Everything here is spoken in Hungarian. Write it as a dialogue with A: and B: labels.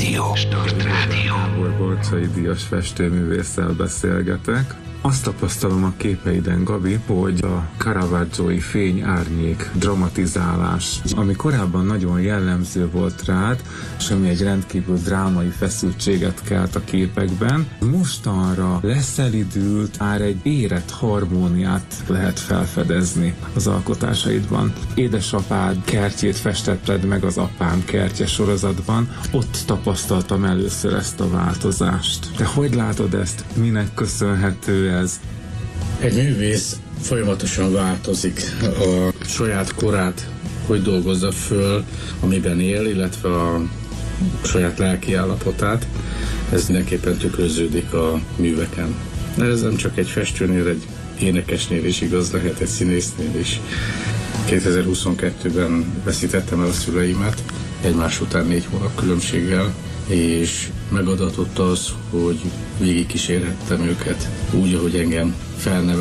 A: Start Rádió.
B: Borcsai Díjas festőművésszel beszélgetek. Azt tapasztalom a képeiden, Gabi, hogy a Caravaggiói fény-árnyék dramatizálás, ami korábban nagyon jellemző volt rád, és ami egy rendkívül drámai feszültséget kelt a képekben, mostanra leszelidült, már egy érett harmóniát lehet felfedezni az alkotásaidban. Édesapád kertjét festetted meg az Apám kertje sorozatban, ott tapasztaltam először ezt a változást. Te hogy látod ezt? Minek köszönhető ez?
C: Egy művész folyamatosan változik, a saját korát hogy dolgozza föl, amiben él, illetve a saját lelki állapotát. Ez mindenképpen tükröződik a műveken. De ez nem csak egy festőnél, egy énekesnél is igaz lehet, egy színésznél is. 2022-ben veszítettem el a szüleimet, egymás után 4 hónap különbséggel, és megadatott az, hogy végig kísérhettem őket úgy, ahogy engem felneveltek.